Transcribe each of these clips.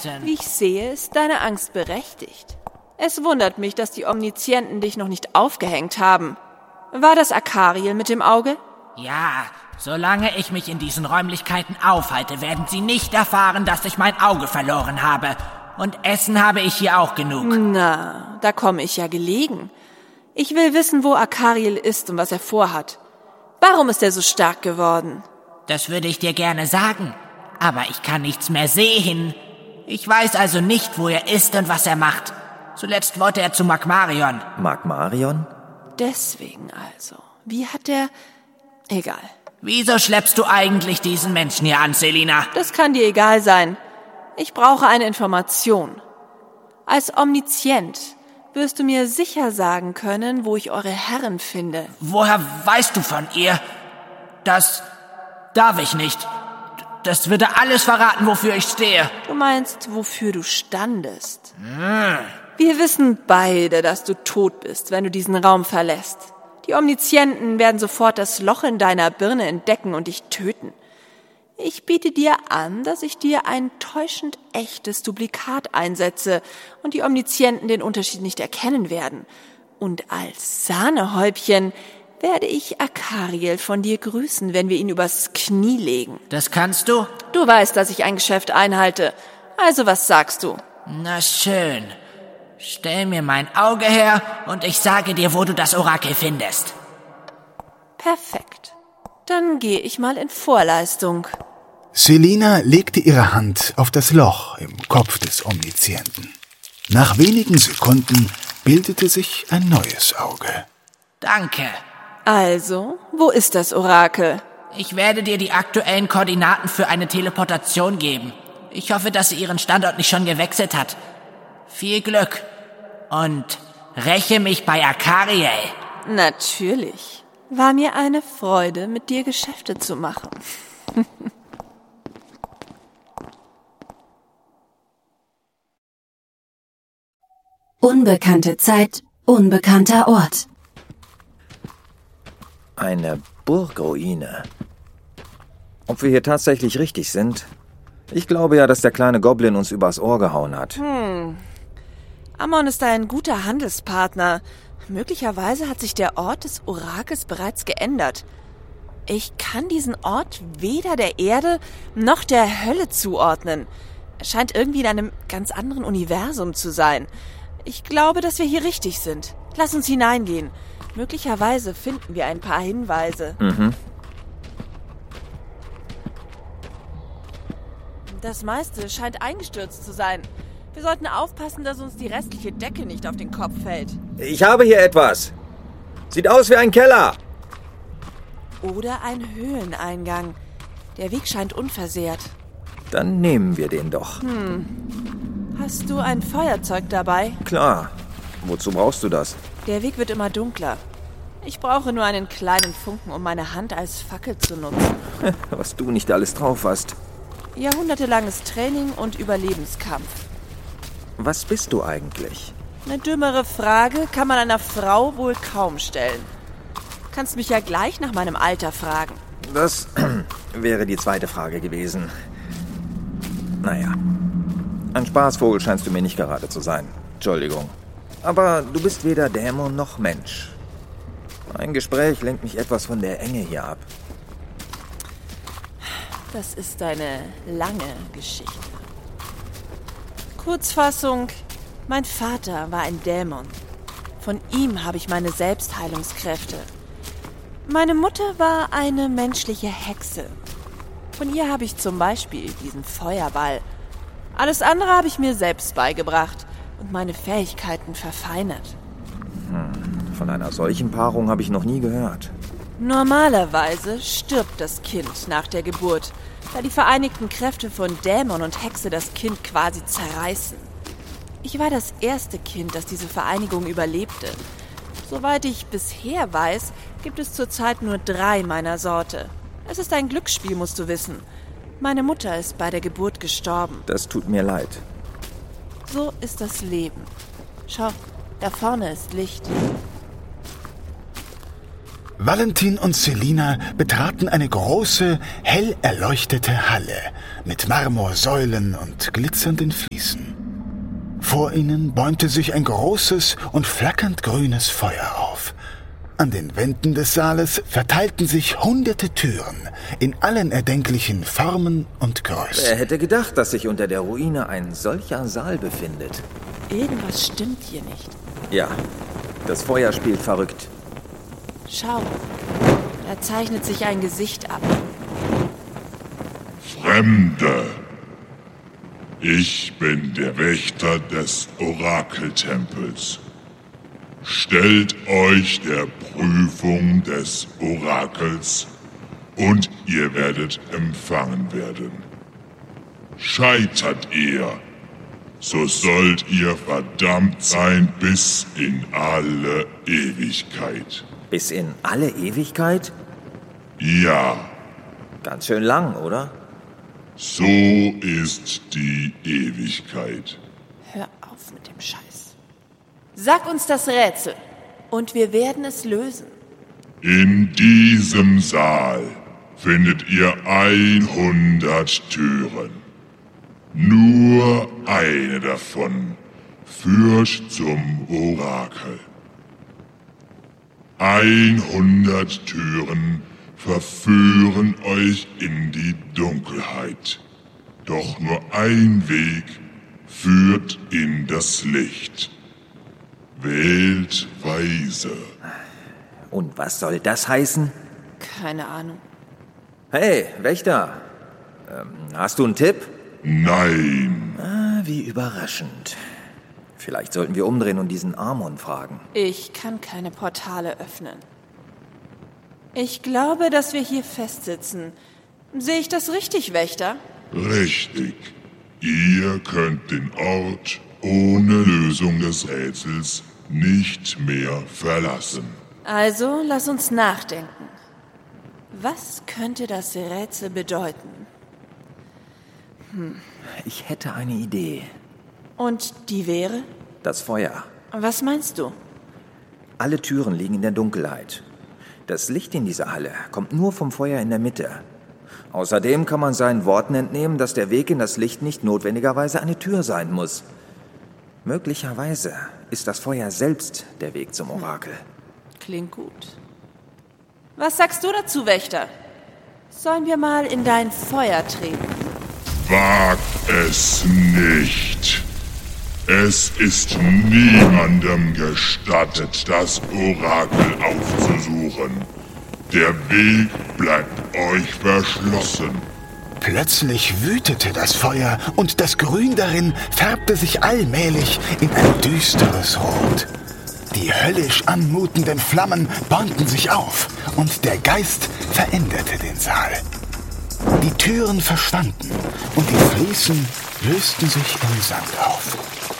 Omnizienten. Wie ich sehe, ist deine Angst berechtigt. Es wundert mich, dass die Omnizienten dich noch nicht aufgehängt haben. War das Akariel mit dem Auge? Ja, solange ich mich in diesen Räumlichkeiten aufhalte, werden Sie nicht erfahren, dass ich mein Auge verloren habe. Und Essen habe ich hier auch genug. Na, da komme ich ja gelegen. Ich will wissen, wo Akariel ist und was er vorhat. Warum ist er so stark geworden? Das würde ich dir gerne sagen, aber ich kann nichts mehr sehen. Ich weiß also nicht, wo er ist und was er macht. Zuletzt wollte er zu Magmarion. Magmarion? Deswegen also. Wie hat er... Egal. Wieso schleppst du eigentlich diesen Menschen hier an, Selina? Das kann dir egal sein. Ich brauche eine Information. Als Omnizient wirst du mir sicher sagen können, wo ich eure Herren finde. Woher weißt du von ihr? Das darf ich nicht. Das würde alles verraten, wofür ich stehe. Du meinst, wofür du standest? Wir wissen beide, dass du tot bist, wenn du diesen Raum verlässt. Die Omnizienten werden sofort das Loch in deiner Birne entdecken und dich töten. Ich biete dir an, dass ich dir ein täuschend echtes Duplikat einsetze und die Omnizienten den Unterschied nicht erkennen werden. Und als Sahnehäubchen werde ich Akariel von dir grüßen, wenn wir ihn übers Knie legen. Das kannst du? Du weißt, dass ich ein Geschäft einhalte. Also was sagst du? Na schön. Stell mir mein Auge her und ich sage dir, wo du das Orakel findest. Perfekt. Dann gehe ich mal in Vorleistung. Selina legte ihre Hand auf das Loch im Kopf des Omnizienten. Nach wenigen Sekunden bildete sich ein neues Auge. Danke. Also, wo ist das Orakel? Ich werde dir die aktuellen Koordinaten für eine Teleportation geben. Ich hoffe, dass sie ihren Standort nicht schon gewechselt hat. Viel Glück. Und räche mich bei Akariel. Natürlich. War mir eine Freude, mit dir Geschäfte zu machen. Unbekannte Zeit, unbekannter Ort. Eine Burgruine. Ob wir hier tatsächlich richtig sind? Ich glaube ja, dass der kleine Goblin uns übers Ohr gehauen hat. Amon ist ein guter Handelspartner. Möglicherweise hat sich der Ort des Orakels bereits geändert. Ich kann diesen Ort weder der Erde noch der Hölle zuordnen. Er scheint irgendwie in einem ganz anderen Universum zu sein. Ich glaube, dass wir hier richtig sind. Lass uns hineingehen. Möglicherweise finden wir ein paar Hinweise. Das meiste scheint eingestürzt zu sein. Wir sollten aufpassen, dass uns die restliche Decke nicht auf den Kopf fällt. Ich habe hier etwas. Sieht aus wie ein Keller. Oder ein Höhleneingang. Der Weg scheint unversehrt. Dann nehmen wir den doch. Hast du ein Feuerzeug dabei? Klar. Wozu brauchst du das? Der Weg wird immer dunkler. Ich brauche nur einen kleinen Funken, um meine Hand als Fackel zu nutzen. Was du nicht alles drauf hast. Jahrhundertelanges Training und Überlebenskampf. Was bist du eigentlich? Eine dümmere Frage kann man einer Frau wohl kaum stellen. Kannst mich ja gleich nach meinem Alter fragen. Das wäre die zweite Frage gewesen. Naja. Ein Spaßvogel scheinst du mir nicht gerade zu sein. Entschuldigung. Aber du bist weder Dämon noch Mensch. Ein Gespräch lenkt mich etwas von der Enge hier ab. Das ist eine lange Geschichte. Kurzfassung, mein Vater war ein Dämon. Von ihm habe ich meine Selbstheilungskräfte. Meine Mutter war eine menschliche Hexe. Von ihr habe ich zum Beispiel diesen Feuerball. Alles andere habe ich mir selbst beigebracht und meine Fähigkeiten verfeinert. Von einer solchen Paarung habe ich noch nie gehört. Normalerweise stirbt das Kind nach der Geburt, da die vereinigten Kräfte von Dämon und Hexe das Kind quasi zerreißen. Ich war das erste Kind, das diese Vereinigung überlebte. Soweit ich bisher weiß, gibt es zurzeit nur 3 meiner Sorte. Es ist ein Glücksspiel, musst du wissen. Meine Mutter ist bei der Geburt gestorben. Das tut mir leid. So ist das Leben. Schau, da vorne ist Licht. Valentin und Selina betraten eine große, hell erleuchtete Halle mit Marmorsäulen und glitzernden Fliesen. Vor ihnen bäumte sich ein großes und flackernd grünes Feuer auf. An den Wänden des Saales verteilten sich hunderte Türen in allen erdenklichen Formen und Größen. Wer hätte gedacht, dass sich unter der Ruine ein solcher Saal befindet? Irgendwas stimmt hier nicht. Ja, das Feuer spielt verrückt. Schau, da zeichnet sich ein Gesicht ab. Fremde, ich bin der Wächter des Orakeltempels. Stellt euch der Prüfung des Orakels und ihr werdet empfangen werden. Scheitert ihr, so sollt ihr verdammt sein bis in alle Ewigkeit. Bis in alle Ewigkeit? Ja, Ganz schön lang, oder? so ist die Ewigkeit. Hör auf mit dem Scheiß. Sag uns das Rätsel und wir werden es lösen. In diesem Saal findet ihr 100 Türen. Nur eine davon führt zum Orakel. 100 Türen verführen euch in die Dunkelheit. Doch nur ein Weg führt in das Licht. Wählt weise. Und was soll das heißen? Keine Ahnung. Hey, Wächter. Hast du einen Tipp? Nein. Wie überraschend. Vielleicht sollten wir umdrehen und diesen Amon fragen. Ich kann keine Portale öffnen. Ich glaube, dass wir hier festsitzen. Sehe ich das richtig, Wächter? Richtig. Ihr könnt den Ort ohne Lösung des Rätsels nicht mehr verlassen. Also, lass uns nachdenken. Was könnte das Rätsel bedeuten? Ich hätte eine Idee. Und die wäre? Das Feuer. Was meinst du? Alle Türen liegen in der Dunkelheit. Das Licht in dieser Halle kommt nur vom Feuer in der Mitte. Außerdem kann man seinen Worten entnehmen, dass der Weg in das Licht nicht notwendigerweise eine Tür sein muss. Möglicherweise ist das Feuer selbst der Weg zum Orakel. Klingt gut. Was sagst du dazu, Wächter? Sollen wir mal in dein Feuer treten? Wagt es nicht. Es ist niemandem gestattet, das Orakel aufzusuchen. Der Weg bleibt euch verschlossen. Plötzlich wütete das Feuer und das Grün darin färbte sich allmählich in ein düsteres Rot. Die höllisch anmutenden Flammen bäumten sich auf und der Geist veränderte den Saal. Die Türen verschwanden und die Fliesen lösten sich im Sand auf.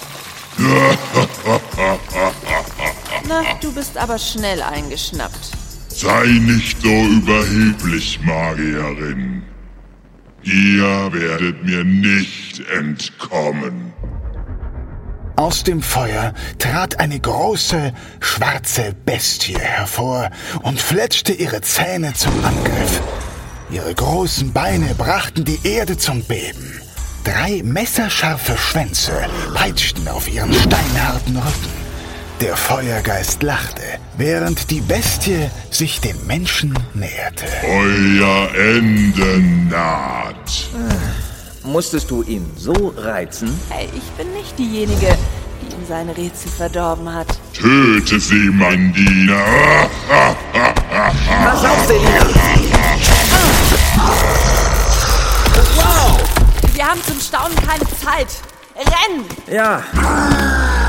Na, du bist aber schnell eingeschnappt. Sei nicht so überheblich, Magierin. Ihr werdet mir nicht entkommen. Aus dem Feuer trat eine große, schwarze Bestie hervor und fletschte ihre Zähne zum Angriff. Ihre großen Beine brachten die Erde zum Beben. 3 messerscharfe Schwänze peitschten auf ihren steinharten Rücken. Der Feuergeist lachte, während die Bestie sich dem Menschen näherte. Euer Ende naht. Musstest du ihn so reizen? Hey, ich bin nicht diejenige, die ihm seine Rätsel verdorben hat. Töte sie, mein Diener. Pass auf, Selina! Wir haben zum Staunen keine Zeit. Renn! Ja.